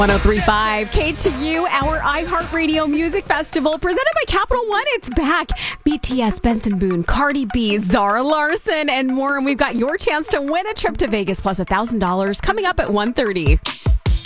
1035 KTU, our iHeartRadio Music Festival, presented by Capital One. It's back. BTS, Benson Boone, Cardi B, Zara Larson, and more. And we've got your chance to win a trip to Vegas plus $1,000 coming up at 1:30.